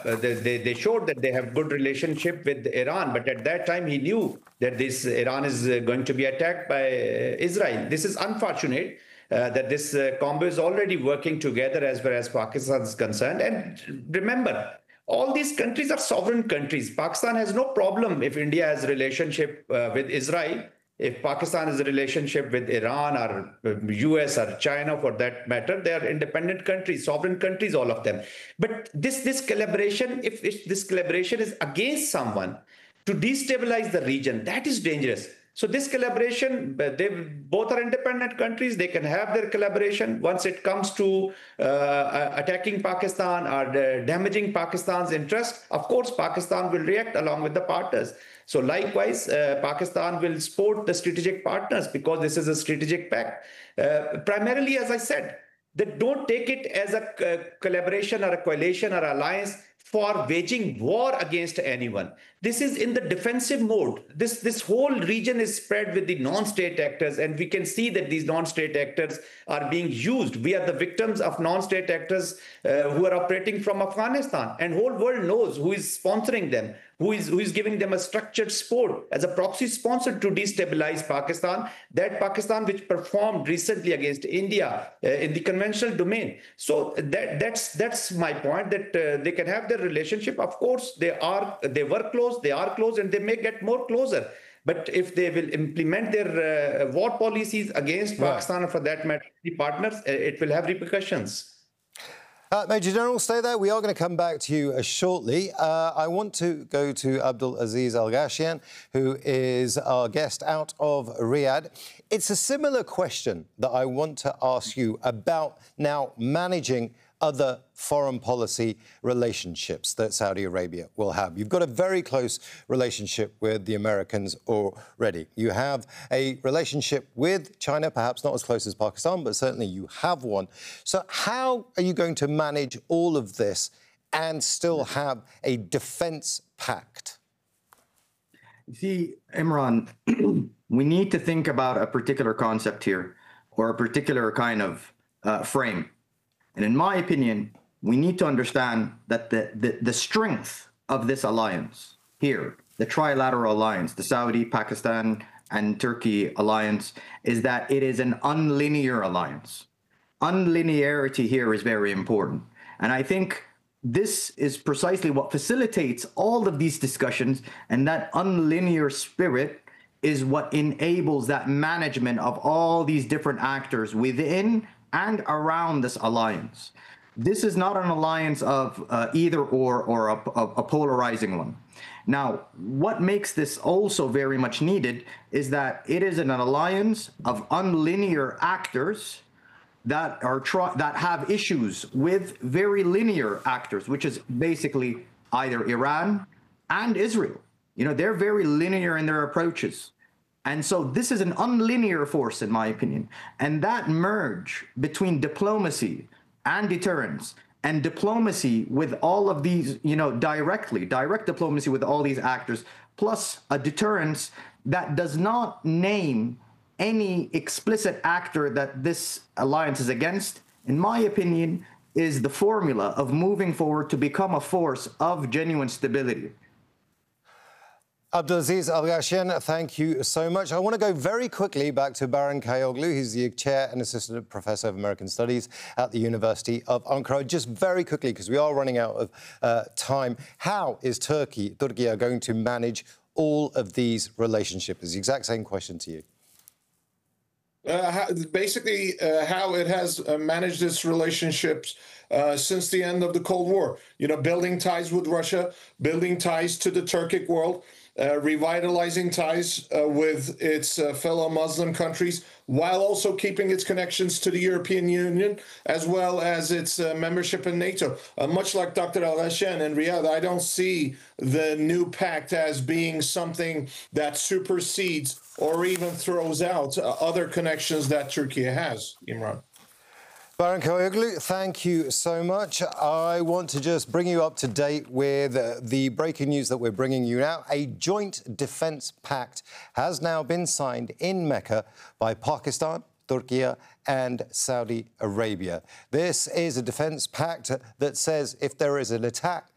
they showed that they have good relationship with Iran, but at that time he knew that this Iran is going to be attacked by Israel. This is unfortunate. That this combo is already working together as far as Pakistan is concerned. And remember, all these countries are sovereign countries. Pakistan has no problem if India has a relationship with Israel. If Pakistan has a relationship with Iran or US or China for that matter, they are independent countries, sovereign countries, all of them. But this collaboration, if this collaboration is against someone to destabilize the region, that is dangerous. So this collaboration, they both are independent countries. They can have their collaboration. Once it comes to attacking Pakistan or damaging Pakistan's interest, of course, Pakistan will react along with the partners. So likewise, Pakistan will support the strategic partners because this is a strategic pact. Primarily, as I said, they don't take it as a collaboration or a coalition or alliance for waging war against anyone. This is in the defensive mode. This whole region is spread with the non-state actors, and we can see that these non-state actors are being used. We are the victims of non-state actors who are operating from Afghanistan, and whole world knows who is sponsoring them, who is giving them a structured support as a proxy sponsor to destabilize Pakistan, that Pakistan which performed recently against India in the conventional domain. So that's my point, that they can have their relationship. Of course, they were close, they are close, and they may get more closer. But if they will implement their war policies against Pakistan, or for that matter, the partners, it will have repercussions. Major General, stay there. We are going to come back to you shortly. I want to go to Abdul Aziz Al Gashyan, who is our guest out of Riyadh. It's a similar question that I want to ask you about now managing other foreign policy relationships that Saudi Arabia will have. You've got a very close relationship with the Americans already. You have a relationship with China, perhaps not as close as Pakistan, but certainly you have one. So how are you going to manage all of this and still have a defence pact? You see, Imran, we need to think about a particular concept here, or a particular kind of frame. And in my opinion, we need to understand that the strength of this alliance here, the trilateral alliance, the Saudi, Pakistan, and Turkey alliance, is that it is an unlinear alliance. Unlinearity here is very important. And I think this is precisely what facilitates all of these discussions, and that unlinear spirit is what enables that management of all these different actors within and around this alliance. This is not an alliance of either or a polarizing one. Now, what makes this also very much needed is that it is an alliance of unlinear actors that have issues with very linear actors, which is basically either Iran and Israel. You know, they're very linear in their approaches. And so this is an unlinear force, in my opinion. And that merge between diplomacy and deterrence, and diplomacy with all of these, you know, direct diplomacy with all these actors, plus a deterrence that does not name any explicit actor that this alliance is against, in my opinion, is the formula of moving forward to become a force of genuine stability. Abdulaziz Al Gashyan, thank you so much. I want to go very quickly back to Baran Kayoglu. He's the Chair and Assistant Professor of American Studies at the University of Ankara. Just very quickly, because we are running out of time, how is Turkey going to manage all of these relationships? It's the exact same question to you. How it has managed its relationships since the end of the Cold War. You know, building ties with Russia, building ties to the Turkic world, revitalizing ties with its fellow Muslim countries, while also keeping its connections to the European Union, as well as its membership in NATO. Much like Dr. Al Gashyan in Riyadh, I don't see the new pact as being something that supersedes or even throws out other connections that Turkey has, Imran. Baran Kayoglu, thank you so much. I want to just bring you up to date with the breaking news that we're bringing you now. A joint defence pact has now been signed in Mecca by Pakistan, Turkey and Saudi Arabia. This is a defence pact that says if there is an attack